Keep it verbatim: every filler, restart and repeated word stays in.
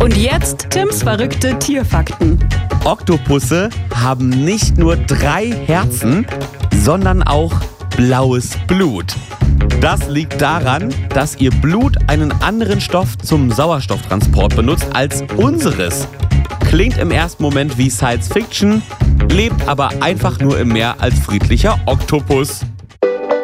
Und jetzt Tims verrückte Tierfakten. Oktopusse haben nicht nur drei Herzen, sondern auch blaues Blut. Das liegt daran, dass ihr Blut einen anderen Stoff zum Sauerstofftransport benutzt als unseres. Klingt im ersten Moment wie Science Fiction, lebt aber einfach nur im Meer als friedlicher Oktopus.